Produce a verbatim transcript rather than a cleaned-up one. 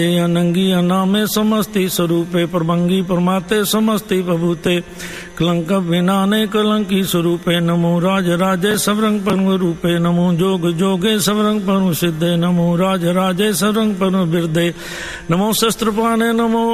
अनंगी अनामे समस्ति स्वरूपे प्रभंगी परमाते समस्ति प्रभूते कलंक विनाने कलंकी स्वरूपे नमो राज राजे सवरंग परम रूपे नमो जोग जोगे सवरंग परम सिद्धे नमो राज राजे सवरंग परम बिरदे नमो शस्त्रपाणे नमो